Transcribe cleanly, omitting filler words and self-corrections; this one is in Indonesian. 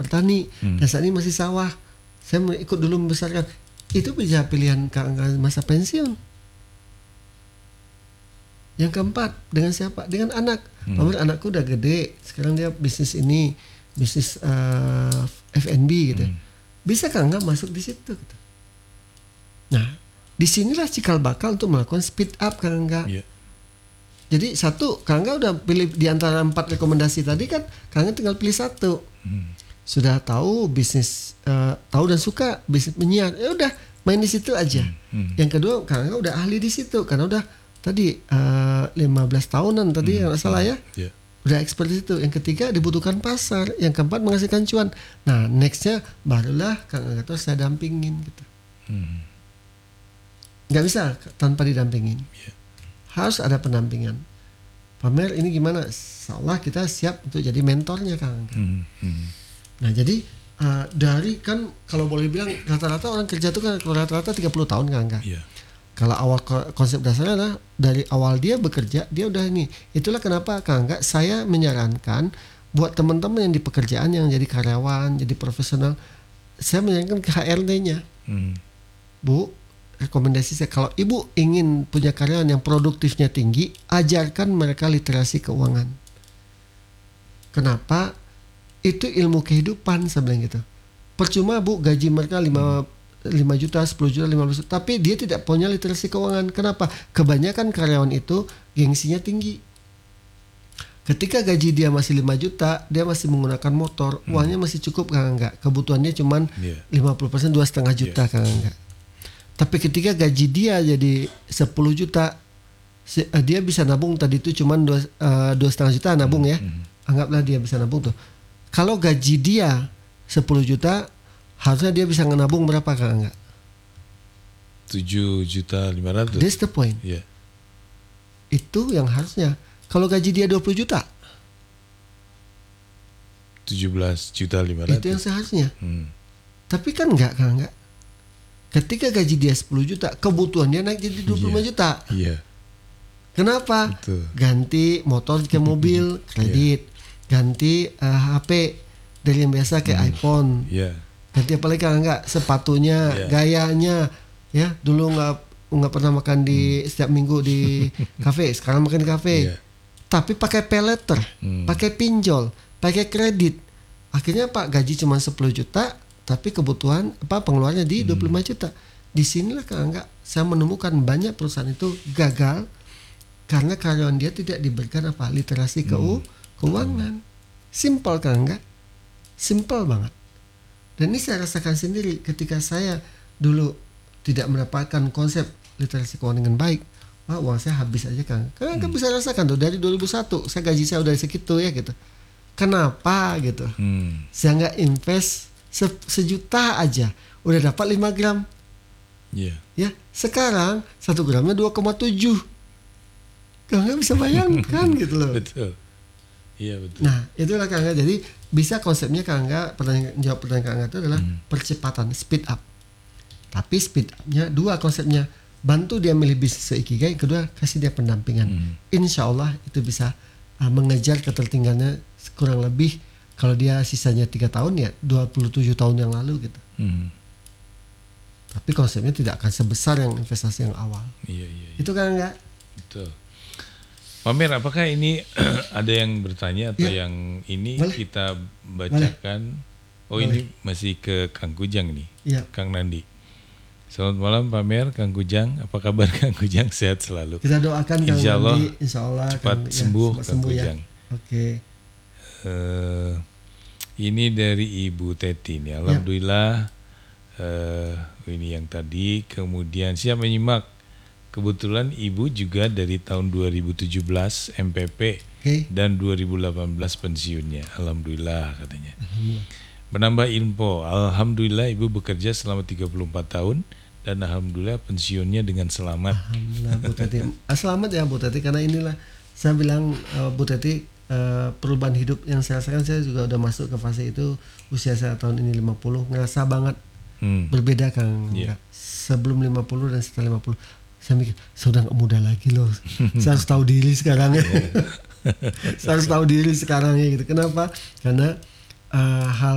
bertani dan saat ini masih sawah. Saya mau ikut dulu membesarkan. Itu bisa pilihan Kang Angga masa pensiun. Yang keempat, dengan siapa? Dengan anak. Anakku udah gede, sekarang dia bisnis ini, bisnis F&B gitu. Bisa Kang Angga masuk di situ gitu. Nah, disinilah cikal bakal untuk melakukan speed up Kang Angga. Yeah. Jadi satu, Kang Angga udah pilih di antara 4 rekomendasi tadi kan, Kang Angga tinggal pilih satu. Sudah tahu bisnis, tahu dan suka bisnis penyiar, ya udah main di situ aja. Yang kedua, Kang Angga udah ahli di situ karena udah tadi 15 tahunan tadi nggak salah ya. Yeah. Udah expert di situ. Yang ketiga dibutuhkan pasar. Yang keempat menghasilkan cuan. Nah nextnya barulah Kang Angga tuh saya dampingin gitu. Nggak bisa tanpa didampingin. Yeah. Harus ada pendampingan. Pamer ini gimana? Insyaallah kita siap untuk jadi mentornya Kang Angga. Nah jadi dari kan kalau boleh bilang rata-rata orang kerja itu kan rata-rata 30 tahun Kang Angga. Yeah. Kalau awal konsep dasarnya adalah dari awal dia bekerja dia udah ini. Itulah kenapa Kang Angga saya menyarankan buat teman-teman yang di pekerjaan yang jadi karyawan, jadi profesional, saya menyarankan ke HRD-nya. Bu, rekomendasi saya kalau ibu ingin punya karyawan yang produktifnya tinggi, ajarkan mereka literasi keuangan. Kenapa? Itu ilmu kehidupan sebenarnya gitu. Percuma Bu gaji mereka 5 juta, 10 juta, 15 juta, tapi dia tidak punya literasi keuangan. Kenapa? Kebanyakan karyawan itu gengsinya tinggi. Ketika gaji dia masih 5 juta, dia masih menggunakan motor, uangnya masih cukup Kang Angga. Kebutuhannya cuma 50%, 2,5 juta Kang Angga. Tapi ketika gaji dia jadi 10 juta, dia bisa nabung tadi itu cuma 2,5 juta nabung ya. Anggaplah dia bisa nabung tuh. Kalau gaji dia 10 juta, harusnya dia bisa nabung berapa Kang Angga? 7.500.000. That's the point. Yeah. Itu yang harusnya. Kalau gaji dia 20 juta, 17.500.000. itu yang seharusnya. Tapi kan enggak Kang Angga. Ketika gaji dia 10 juta, kebutuhan dia naik jadi 25 juta. Iya. Kenapa? Betul. Ganti motor ke mobil, kredit. Ganti HP dari yang biasa ke iPhone. Iya. Ganti apa lagi Kang Angga? Sepatunya, gayanya. Ya, dulu nggak pernah makan di setiap minggu di kafe, sekarang makan di kafe. Tapi pakai pay letter, pakai pinjol, pakai kredit. Akhirnya Pak gaji cuma 10 juta, tapi kebutuhan pengeluarannya di 25 juta. Disinilah Kang Angga saya menemukan banyak perusahaan itu gagal karena karyawan dia tidak diberikan literasi keuangan. Simple Kang Angga, simple banget. Dan ini saya rasakan sendiri ketika saya dulu tidak mendapatkan konsep literasi keuangan dengan baik. Wah, uang saya habis aja Kang. Karena Kang bisa rasakan tuh dari 2001 saya gaji saya udah segitu ya gitu. Kenapa gitu? Saya nggak invest sejuta aja udah dapat 5 gram. Ya, sekarang 1 gramnya 2,7. Kang nggak bisa bayangkan gitu loh. Betul. Iya betul. Nah, itulah Kang. Jadi bisa konsepnya Kang, jawab pertanyaan Kang itu adalah percepatan, speed up. Tapi speed up-nya 2 konsepnya. Bantu dia milih bisnis seikigai, kedua kasih dia pendampingan. Insya Allah itu bisa mengejar ketertinggalannya kurang lebih kalau dia sisanya 3 tahun ya 27 tahun yang lalu gitu. Tapi konsepnya tidak akan sebesar yang investasi yang awal. Iya. Itu kan enggak? Betul. Pamer, apakah ini ada yang bertanya atau yang ini boleh. kita bacakan? Oh boleh. Ini masih ke Kang Kujang nih. Iya. Kang Nandi. Selamat malam Pamer, Kang Kujang. Apa kabar Kang Kujang? Sehat selalu. Kita doakan Kang Nandi, insya Allah cepat sembuh Kang Kujang. Ya. Oke. Ini dari Ibu Teti nih. Alhamdulillah. Ini yang tadi. Kemudian siap menyimak. Kebetulan Ibu juga dari tahun 2017 MPP dan 2018 pensiunnya. Alhamdulillah katanya. Menambah info, alhamdulillah Ibu bekerja selama 34 tahun dan alhamdulillah pensiunnya dengan selamat. Alhamdulillah Bu Teti. Selamat ya Bu Teti, karena inilah saya bilang Bu Teti, perubahan hidup yang saya rasakan, saya juga udah masuk ke fase itu usia saya tahun ini 50, ngerasa banget berbeda Kang. Sebelum 50 dan setelah 50 saya mikir sudah gak muda lagi loh. Saya harus tahu diri sekarang ya. Saya harus tahu diri sekarang ya gitu. Kenapa? Karena hal